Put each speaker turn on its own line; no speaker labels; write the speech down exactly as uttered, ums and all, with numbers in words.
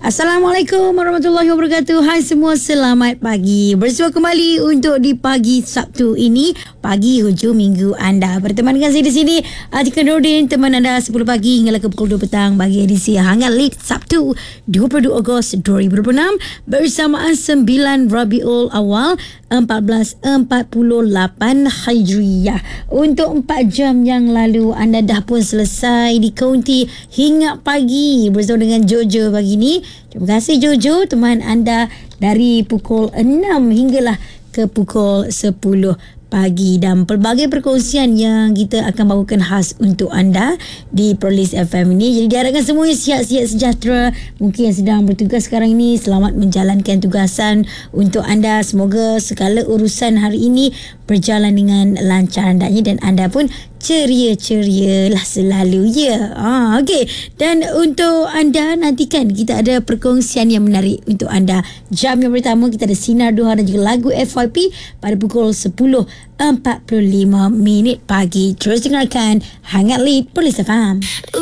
Assalamualaikum warahmatullahi wabarakatuh. Hai semua, selamat pagi. Bersua kembali untuk di pagi Sabtu ini, pagi hujung minggu anda. Berteman dengan saya di sini, Atika Nordin, teman anda sepuluh pagi hingga ke pukul dua petang bagi edisi Hangat Lead Sabtu dua puluh dua Ogos dua ribu dua puluh enam bersamaan sembilan Rabiul Awal empat belas empat puluh lapan Hijriyah. Untuk empat jam yang lalu anda dah pun selesai di kaunti Hingat Pagi bersama dengan Jojo pagi ni. Terima kasih Jojo, teman anda dari pukul enam hinggalah ke pukul sepuluh pagi, dan pelbagai perkongsian yang kita akan bawakan khas untuk anda di Perlis F M ini. Jadi diharapkan semuanya sihat-sihat sejahtera. Mungkin yang sedang bertugas sekarang ini, selamat menjalankan tugasan untuk anda. Semoga segala urusan hari ini berjalan dengan lancar hendaknya, dan anda pun ceria-ceria lah selalu, ya. Ah, okey. Dan untuk anda, nantikan kita ada perkongsian yang menarik untuk anda. Jam yang pertama kita ada Sinar Duha dan juga lagu F Y P pada pukul sepuluh empat puluh lima minit pagi. Terus dengarkan Hangat Lead Perlis F M.